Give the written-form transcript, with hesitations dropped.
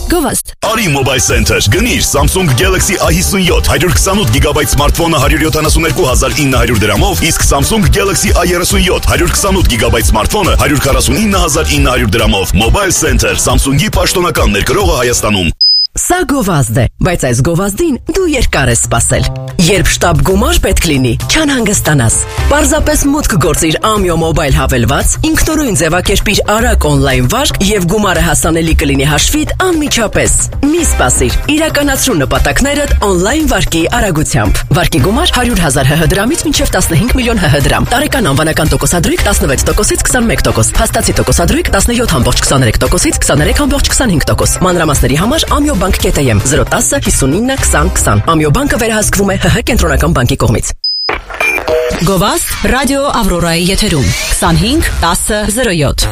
Գովազդ։ Արի Mobile Center, գնիր Samsung Galaxy A57 128 GB սմարթֆոնը 172,900 դրամով, իսկ Samsung Galaxy A37 128 GB սմարթֆոնը 149,900 դրամով։ Mobile Center, Samsung-ի պաշտոնական ներկրողը Հայաստանում։ Սա գովազդ է, բայց այս գովազդին դու երկար ես սպասել։ Երբ շտապ գումար պետք լինի, չանհանգստանաս։ Պարզապես մուտք գործիր Amio Mobile հավելված, ինքնուրույն ձևակերպիր արագ օնլայն վարկ եւ գումարը հասանելի կլինի հաշվիդ անմիջապես։ Մի սպասիր, իրականացրու նպատակներդ օնլայն վարկի արագությամբ։ Վարկի գումար 100,000 ՀՀ դրամից մինչև 15 միլիոն ՀՀ դրամ։ Տարեկան անվանական տոկոսադրույք 16%-ից 21%, փաստացի տոկոսադրույք 17.23%-ից 23.25%։ Մանրամասների համար Amio Bank.am 010 59 20 20։ Amio Bank-ը վերահսկվում է ՀՀ կենտրոնական բանկի կողմից։ Գովազդ ռադիո Ավրորայի եթերում 25 10 07